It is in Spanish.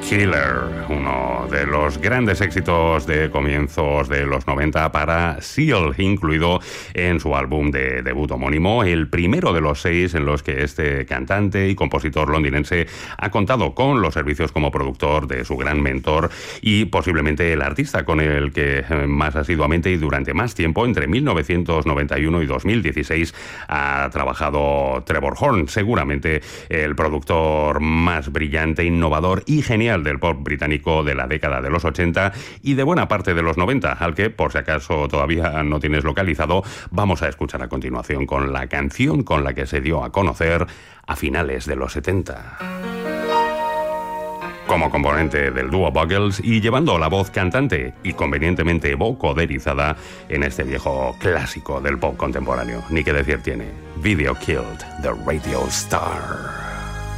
Killer, uno de los grandes éxitos de comienzos de los 90 para Seal, incluido en su álbum de debut homónimo, el primero de los 6 en los que este cantante y compositor londinense ha contado con los servicios como productor de su gran mentor y posiblemente el artista con el que más asiduamente y durante más tiempo, entre 1991 y 2016, ha trabajado Trevor Horn, seguramente el productor más brillante, innovador y genial del pop británico de la década de los 80 y de buena parte de los 90, al que, por si acaso todavía no tienes localizado, vamos a escuchar a continuación con la canción con la que se dio a conocer a finales de los 70. Como componente del dúo Buggles y llevando la voz cantante y convenientemente vocoderizada en este viejo clásico del pop contemporáneo. Ni que decir tiene, Video Killed the Radio Star.